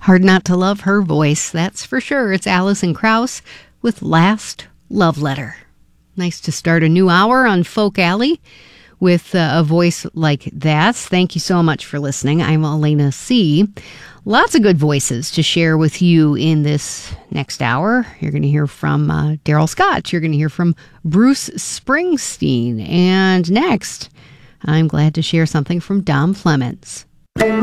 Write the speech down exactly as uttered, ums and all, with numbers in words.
Hard not to love her voice, that's for sure. It's Alison Krauss with Last Love Letter. Nice to start a new hour on Folk Alley with uh, a voice like that. Thank you so much for listening. I'm Elena C. Lots of good voices to share with you in this next hour. You're going to hear from uh, Daryl Scott. You're going to hear from Bruce Springsteen. And next, I'm glad to share something from Dom Flemons.